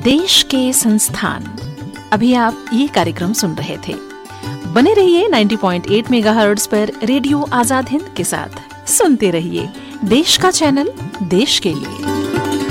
देश के संस्थान। अभी आप ये कार्यक्रम सुन रहे थे। बने रहिए 90.8 मेगाहर्ट्ज पर रेडियो आजाद हिंद के साथ। सुनते रहिए देश का चैनल, देश के लिए।